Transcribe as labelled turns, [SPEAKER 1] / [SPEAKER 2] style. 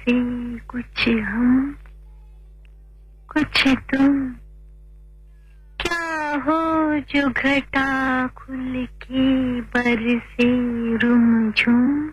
[SPEAKER 1] बरसे कुछ हम कुछ तुम, क्या हो जो घटा खुल के बरसे रुमझुम।